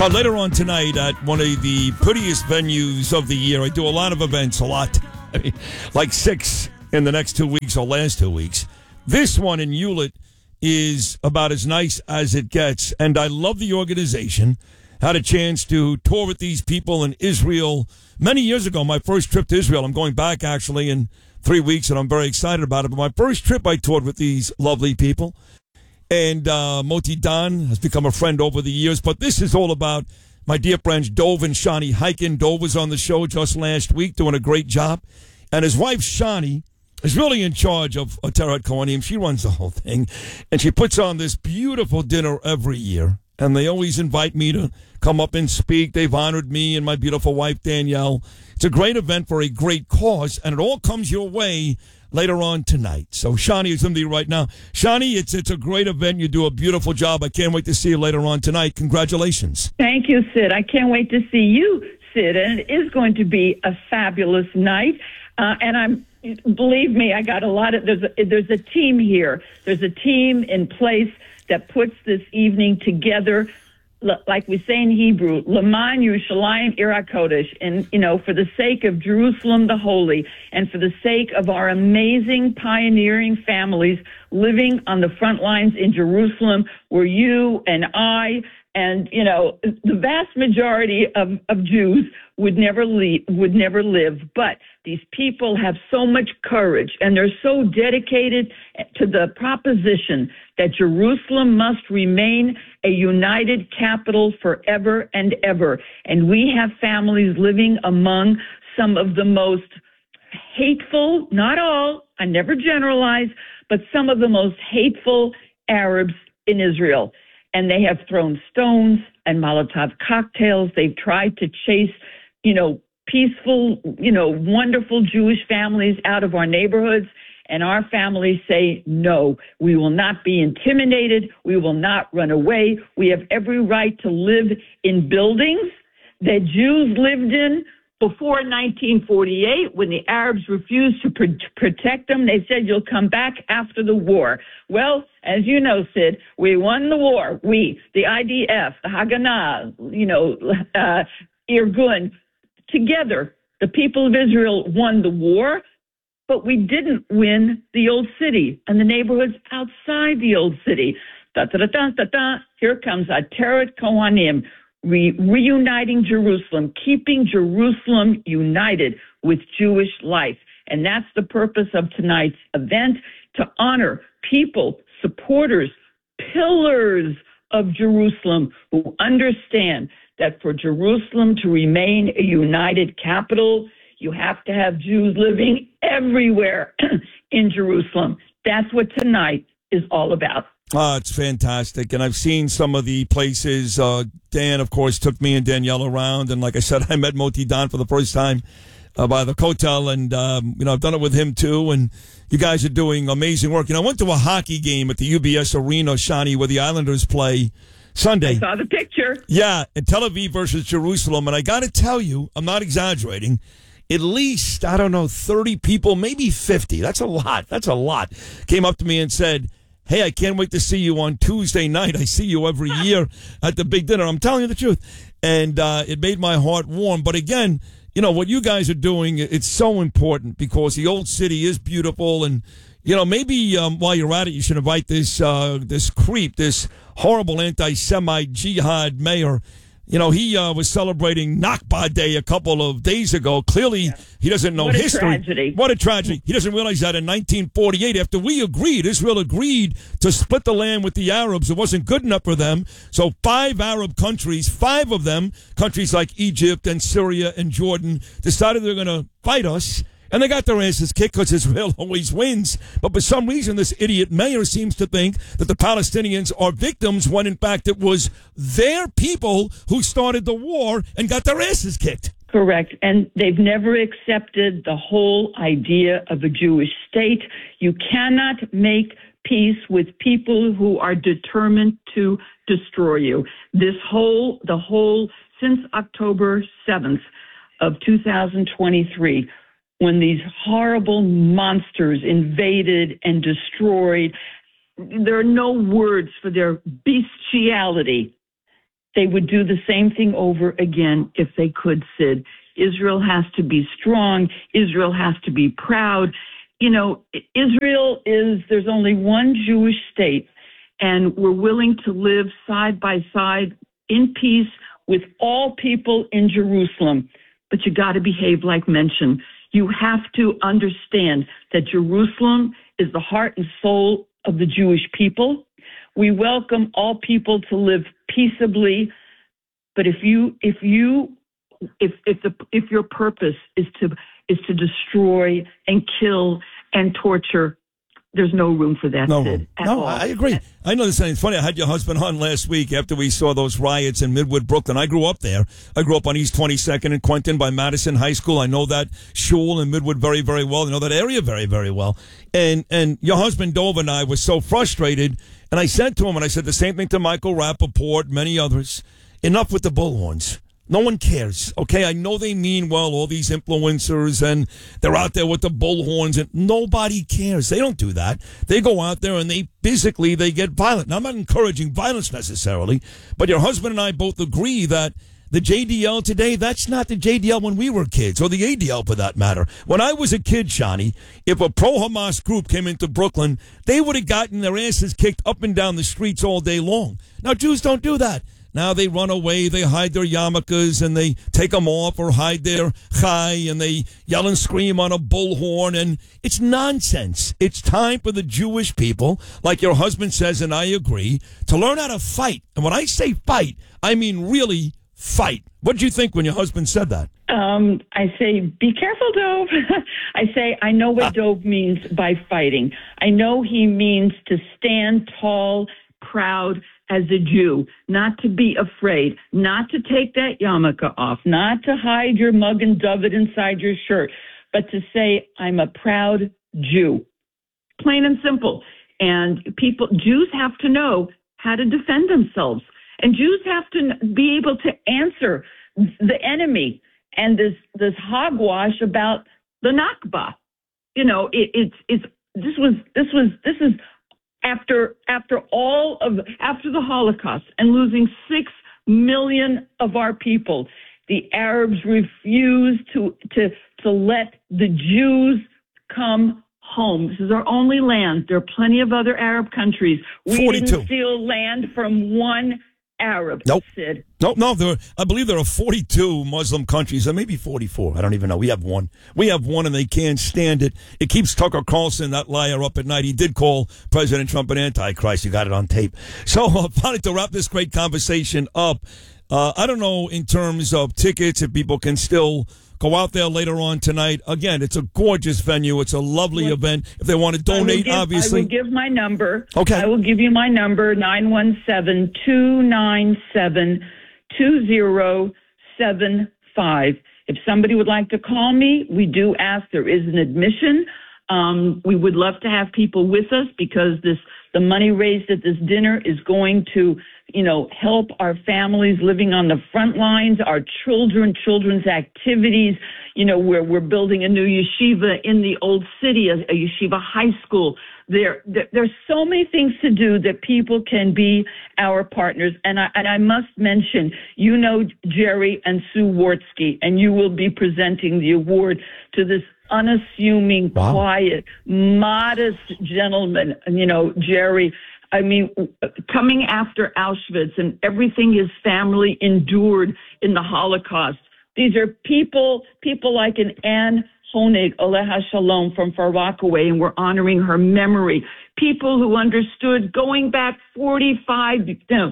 Later on tonight at one of the prettiest venues of the year. I do a lot of events, a lot. I mean, like 6 in the next 2 weeks or last 2 weeks. This one in Hewlett is about as nice as it gets. And I love the organization. Had a chance to tour with these people in Israel many years ago. My first trip to Israel. I'm going back actually in 3 weeks, and I'm very excited about it. But my first trip, I toured with these lovely people. And Moti Dan has become a friend over the years. But this is all about my dear friends Dov and Shani Hiken. Dov was on the show just last week doing a great job. And his wife, Shani, is really in charge of Ateret Kohanim. She runs the whole thing. And she puts on this beautiful dinner every year. And they always invite me to come up and speak. They've honored me and my beautiful wife, Danielle. It's a great event for a great cause. And it all comes your way later on tonight. So Shani is with me right now. Shani, it's a great event. You do a beautiful job. I can't wait to see you later on tonight. Congratulations. Thank you, Sid. I can't wait to see you, Sid. And it is going to be a fabulous night. Believe me, I got a lot of, there's a team here. There's a team in place that puts this evening together, like we say in Hebrew, Leman Yerushalayim Ir HaKodesh, and, for the sake of Jerusalem the Holy, and for the sake of our amazing pioneering families living on the front lines in Jerusalem, where you and I and, the vast majority of Jews would never live. But these people have so much courage, and they're so dedicated to the proposition that Jerusalem must remain a united capital forever and ever. And we have families living among some of the most hateful, not all, I never generalize, but some of the most hateful Arabs in Israel. And they have thrown stones and Molotov cocktails. They've tried to chase, peaceful, wonderful Jewish families out of our neighborhoods. And our families say, no, we will not be intimidated. We will not run away. We have every right to live in buildings that Jews lived in before 1948, when the Arabs refused to protect them. They said, you'll come back after the war. Well, as you know, Sid, we won the war. We, the IDF, the Haganah, Irgun, together, the people of Israel won the war, but we didn't win the old city and the neighborhoods outside the old city. Here comes Ateret Kohanim, reuniting Jerusalem, keeping Jerusalem united with Jewish life. And that's the purpose of tonight's event, to honor people, supporters, pillars of Jerusalem who understand that for Jerusalem to remain a united capital, you have to have Jews living everywhere in Jerusalem. That's what tonight is all about. It's fantastic. And I've seen some of the places. Dan, of course, took me and Danielle around. And like I said, I met Moti Dan for the first time by the Kotel. And, I've done it with him, too. And you guys are doing amazing work. I went to a hockey game at the UBS Arena, Shani, where the Islanders play Sunday. I saw the picture. Yeah, in Tel Aviv versus Jerusalem. And I got to tell you, I'm not exaggerating, at least, 30 people, maybe 50. That's a lot. Came up to me and said, hey, I can't wait to see you on Tuesday night. I see you every year at the big dinner. I'm telling you the truth. And it made my heart warm. But again, what you guys are doing, it's so important because the old city is beautiful. And, maybe while you're at it, you should invite this creep, this horrible anti-Semite jihad mayor. He was celebrating Nakba Day a couple of days ago. Clearly, he doesn't know history. What a tragedy. He doesn't realize that in 1948, after Israel agreed to split the land with the Arabs, it wasn't good enough for them. So 5 Arab countries, 5 of them, countries like Egypt and Syria and Jordan, decided they're going to fight us. And they got their asses kicked because Israel always wins. But for some reason, this idiot mayor seems to think that the Palestinians are victims when, in fact, it was their people who started the war and got their asses kicked. Correct. And they've never accepted the whole idea of a Jewish state. You cannot make peace with people who are determined to destroy you. Since October 7th of 2023, when these horrible monsters invaded and destroyed, there are no words for their bestiality. they would do the same thing over again if they could, Sid. Israel has to be strong. Israel has to be proud. You know, there's only one Jewish state, and we're willing to live side by side in peace with all people in Jerusalem. But you got to behave like mentioned. You have to understand that Jerusalem is the heart and soul of the Jewish people. We welcome all people to live peaceably, but if your purpose is to destroy and kill and torture, there's no room for that. No Sid, room. at No, all. I agree. I know this is funny. I had your husband on last week after we saw those riots in Midwood, Brooklyn. I grew up there. I grew up on East 22nd in Quentin by Madison High School. I know that shul in Midwood very, very well. I know that area very, very well. And your husband Dov and I were so frustrated. And I said to him, and I said the same thing to Michael Rappaport, many others. Enough with the bullhorns. No one cares, okay? I know they mean well, all these influencers, and they're out there with the bullhorns, and nobody cares. They don't do that. They go out there and they get violent. Now, I'm not encouraging violence necessarily, but your husband and I both agree that the JDL today, that's not the JDL when we were kids, or the ADL for that matter. When I was a kid, Shani, if a pro-Hamas group came into Brooklyn, they would have gotten their asses kicked up and down the streets all day long. Now, Jews don't do that. Now they run away, they hide their yarmulkes, and they take them off or hide their chai, and they yell and scream on a bullhorn, and it's nonsense. It's time for the Jewish people, like your husband says, and I agree, to learn how to fight. And when I say fight, I mean really fight. What did you think when your husband said that? I say, be careful, Dove. I know what Dove means by fighting. I know he means to stand tall, proud, as a Jew, not to be afraid, not to take that yarmulke off, not to hide your mug and David inside your shirt, but to say, I'm a proud Jew. Plain and simple. And Jews have to know how to defend themselves. And Jews have to be able to answer the enemy and this hogwash about the Nakba. You know, this is after the Holocaust and losing 6 million of our people, the Arabs refused to let the Jews come home. This is our only land. There are plenty of other Arab countries. We 42. didn't steal land from one Arab. Nope. Sid. No. I believe there are 42 Muslim countries, or maybe 44. I don't even know. We have one, and they can't stand it. It keeps Tucker Carlson, that liar, up at night. He did call President Trump an Antichrist. You got it on tape. So I wanted to wrap this great conversation up. I don't know in terms of tickets if people can still go out there later on tonight. Again, it's a gorgeous venue. It's a lovely event. If they want to donate, obviously. I will give my number. Okay. I will give you my number, 917-297-2075. If somebody would like to call me, we do ask. There is an admission. We would love to have people with us because the money raised at this dinner is going to, help our families living on the front lines, our children's activities. We're building a new yeshiva in the old city, a yeshiva high school. There's so many things to do that people can be our partners. And I must mention, Jerry and Sue Wartsky, and you will be presenting the award to this unassuming, quiet, modest gentleman, Jerry. I mean, coming after Auschwitz and everything his family endured in the Holocaust. These are people like an Anne Honig, Aleha Shalom, from Far Rockaway, and we're honoring her memory. People who understood going back back to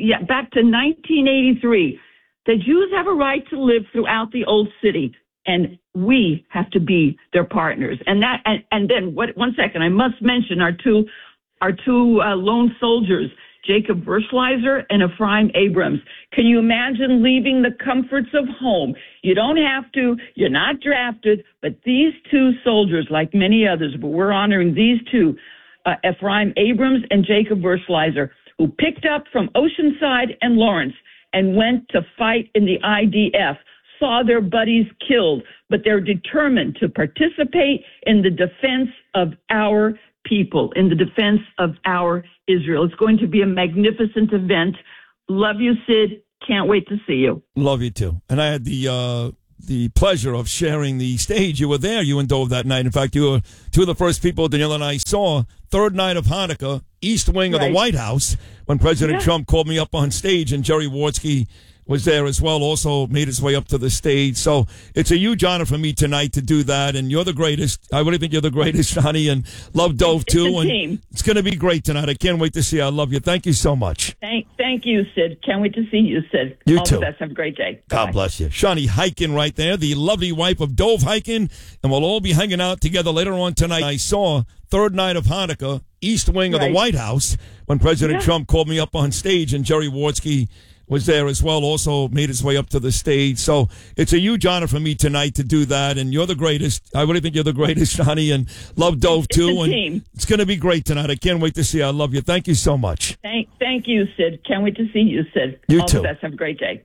1983, that Jews have a right to live throughout the old city, and we have to be their partners. And then one second, I must mention our two lone soldiers, Jacob Verschleiser and Ephraim Abrams. Can you imagine leaving the comforts of home? You don't have to. You're not drafted. But these two soldiers, like many others, but we're honoring these two, Ephraim Abrams and Jacob Verschleiser, who picked up from Oceanside and Lawrence and went to fight in the IDF, saw their buddies killed, but they're determined to participate in the defense of our people, in the defense of our Israel. It's going to be a magnificent event. Love you, Sid. Can't wait to see you. Love you too. And I had the pleasure of sharing the stage. You were there, you and Dove, that night. In fact, you were two of the first people Danielle and I saw. Third night of Hanukkah, East Wing of the White House, when President Trump called me up on stage, and Jerry Wartsky was there as well, also made his way up to the stage. So it's a huge honor for me tonight to do that, and you're the greatest. I really think you're the greatest, honey, and love Dove too. It's a and team. It's going to be great tonight. I can't wait to see you. I love you. Thank you so much. Thank you, Sid. Can't wait to see you, Sid. You All too. the best. Have a great day. God Bye. bless you. Shawnee Hikin right there, the lovely wife of Dove Hikin, and we'll all be hanging out together later on tonight. I saw third night of Hanukkah, East Wing of the White House, when President Trump called me up on stage, and Jerry Wartsky was there as well, also made his way up to the stage. So it's a huge honor for me tonight to do that, and you're the greatest. I really think you're the greatest, honey, and love Dove too. It's a and team. It's going to be great tonight. I can't wait to see you. I love you. Thank you so much. Thank you, Sid. Can't wait to see you, Sid. You All too. the best. Have a great day.